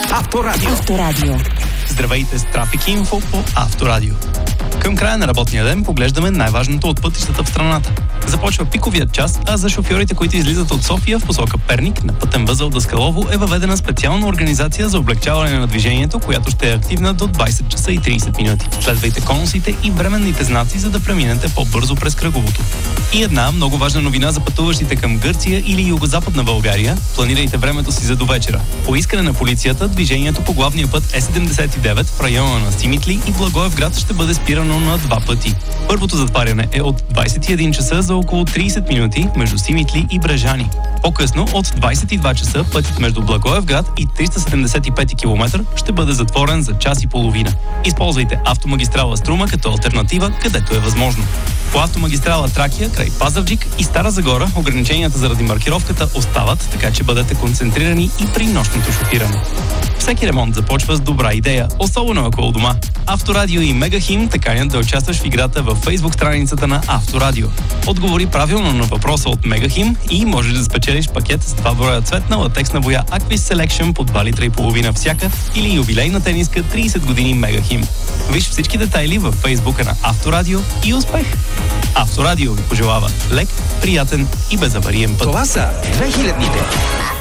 Авторадио. Здравейте с Трафик Инфо по Авторадио. Към края на работния ден поглеждаме най-важното от пътищата в страната. Започва пиковият час, а за шофьорите, които излизат от София в посока Перник, на пътен възел Даскалово е въведена специална организация за облегчаване на движението, която ще е активна до 20 часа и 30 минути. Следвайте конусите и временните знаци, за да преминете по-бързо през кръговото. И една много важна новина за пътуващите към Гърция или югозападна България. Планирайте времето си за довечера. По искане на полицията, движението по главния път Е79 в района на Симитли и Благоевград ще бъде спирано на 2 пъти. Първото затваряне е от 21 часа за около 30 минути между Симитли и Брежани. По-късно, от 22 часа, пътят между Благоевград и 375 км ще бъде затворен за час и половина. Използвайте автомагистрала Струма като алтернатива, където е възможно. По автомагистрала Тракия, край Пазарджик и Стара Загора, ограниченията заради маркировката остават, така че бъдете концентрирани и при нощното шофиране. Всеки ремонт започва с добра идея, особено ако е у дома. Авторадио и Мегахим те канят да участваш в играта във Facebook страницата на Авторадио. Отговори правилно на въпроса от Мегахим и можеш да спечелиш пакет с 2 броя цветна латексна боя Aquis Selection по 2 литра и половина всяка или юбилейна тениска 30 години Мегахим. Виж всички детайли във Фейсбука на Авторадио и успех! Авторадио ви пожелава лек, приятен и безавариен път. Това са 2000-ните.